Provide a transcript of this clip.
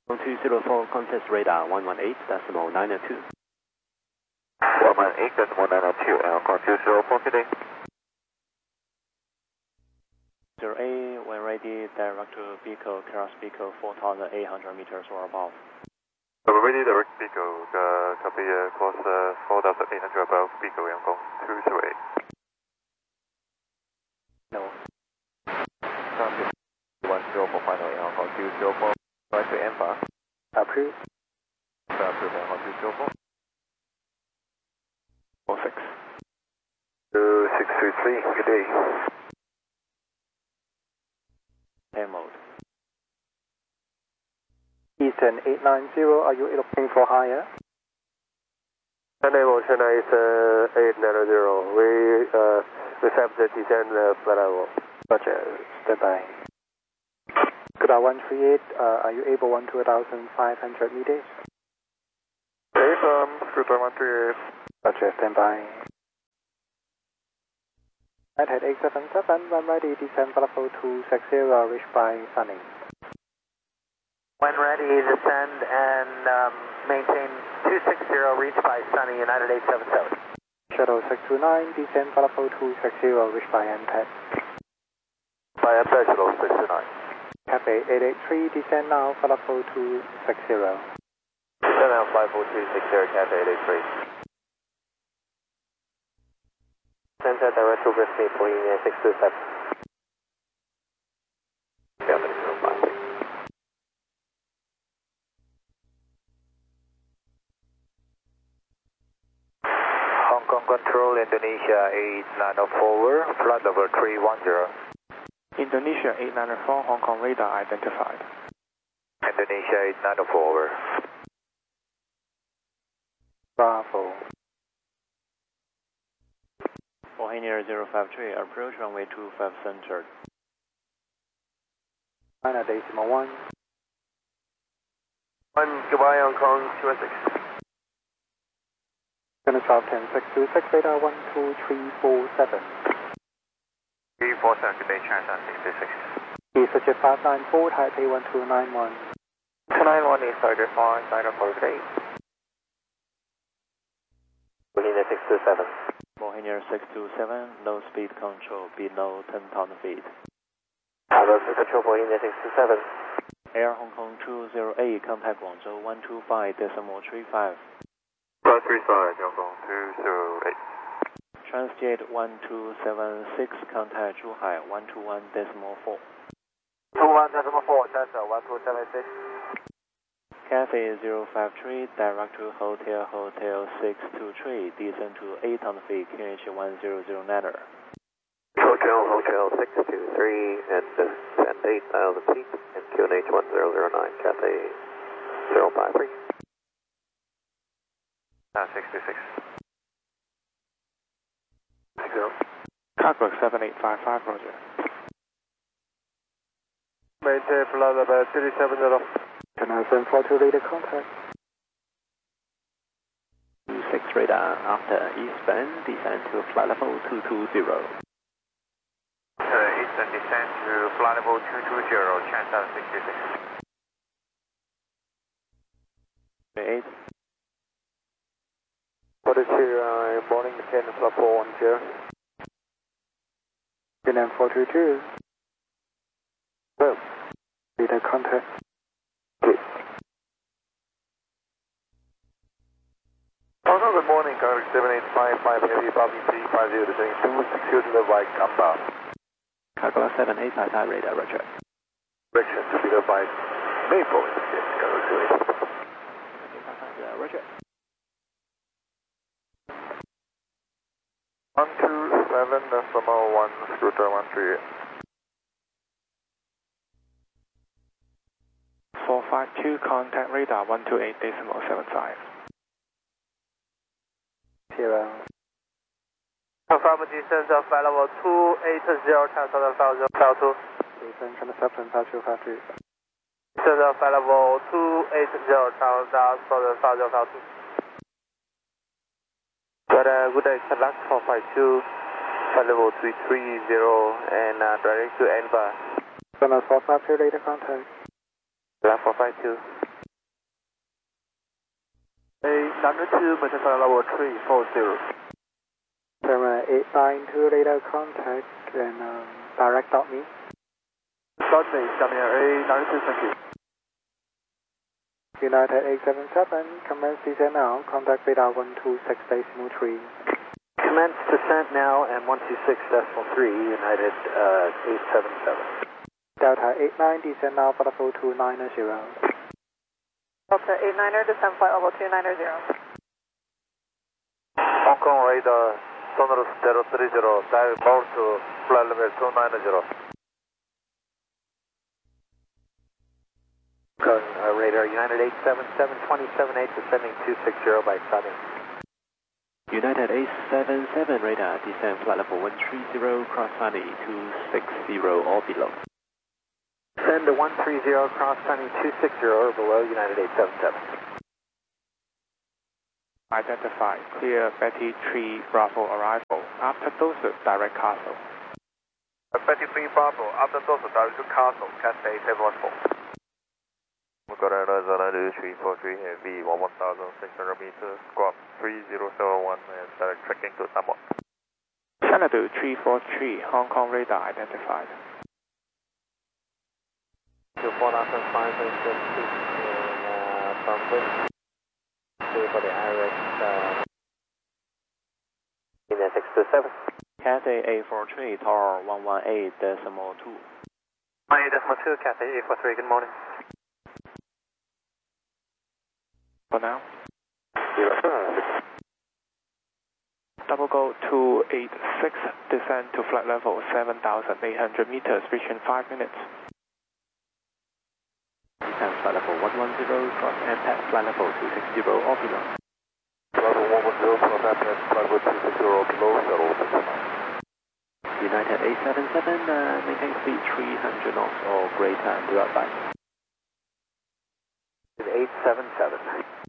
204 contest radar 118.902. 118.902, Alcon 204, good day. 08, when ready, direct to Pico, cross Pico 4,800 meters or above. Ready, direct Pico, copy, course 4,800 above Pico, Alcon 208. No. Copy, 104 final, Alcon 204, right to Alpha. Approve. Approve, Alcon 204. 46. 2633, good day. 10 mode. Eastern 890, are you looking for higher? Chennai is 890. We have the descent flight level. Roger, stand by. Good 138, are you able 12,500 meters? Good 138. Roger, stand by. United 877, when ready, descend for level 260, reached by Sunny. When ready, descend and maintain 260, reached by Sunny, United 877. Shuttle 629, descend for level 260, reached by MPEG. By MPEG, Shuttle 629. Cafe 883, descend now for level 260. Descend now 54260, Cafe 883. Center direct to Brisbane, Boeing 627. Cafe 05. Hong Kong Control, Indonesia 894, flight level 310. Indonesia 894, Hong Kong radar identified. Indonesia 894, over. Bravo. Bohemia 053, approach runway 25 center. China decimal 1. Goodbye, Hong Kong 206. Gonna 1210 626, radar 12347. 347, good day, China 626. East Jet 594, Taipei 1291. 291 is target 5, China 48. Boeing 627. Bohemia 627, low speed control below 10,000 feet. Low speed control, Boeing 627. Air Hong Kong 208, contact Guangzhou 125.35. 535, Hong Kong 208. Transjet 1276, contact Zhuhai 121.4. 21.4, Delta 1276. Cathay 053, direct to Hotel 623, descend to 800 feet, QNH 100 Hotel 623, and descend 8,000 feet, and QNH 1009, Cathay 053. 626. 60. Cockburg 7855, Roger. Maintain flight level 370. Can I send 42 radar contact? 26 radar after eastbound, descend to flight level 220. Eastern descend to flight level 220, China 66. 8. 42, morning, 10 flight 410. Vietnam 422. Well, Radar contact. Also, good morning, Contact 7855 Heavy Bobby 350 descending 260 to the right, compound. Cargo 78, high radar, roger. Direction to be by Maple in this case, Contact 78. Roger. 127, decimal 1, Scooter 138. 452, contact radar 128.75. 0. Confirm descent of flight level 280, transfer flight 2. Descent from the Zeppelin 5253. Descent of flight level 280, transfer flight 2. Good day, select 452, flight level 330, and direct to Enva. Sonar 452, radar contact. Select 452. 902, maintain flight level 340. Terminal 892 radar contact and direct dot me. Dot me, 下面 A92, thank you. United 877, commence descent now, contact radar 126.3. Commence descent now and 126.3, United 877. Delta 89, descend now for level 290. Delta 89er, descend flight level 290. Hong Kong radar, Sonorous 030, dial bound to flight level 290. Radar United 877, 278, descending 260 by Sunny. United 877 radar, descend flight level 130, cross Sunny 260 or below. Send to 130, cross Sunny 260 or below, United 877. Identified, clear Betty 3 Bravo arrival. After dose, direct Castle. Betty 3 Bravo, after dose, direct to Castle, Cathay 714. Corona 343 Heavy 1,600 meters, squawk 3071 and direct tracking to Samoa. Xanadu 343, Hong Kong radar identified. 4,500 feet from wind. For the Iris in 627. Cathay A43, Tower 118.2. 118.2, Cathay A43, good morning. For now. Double go 286, descend to flight level 7,800 meters, reaching 5 minutes. Descend flight level 110, cross MPAC, flight level 260 or below. Level 110, cross MPAC, flight level 260 below, shuttle 69. United 877, maintain speed 300 knots or greater and do outside. 877.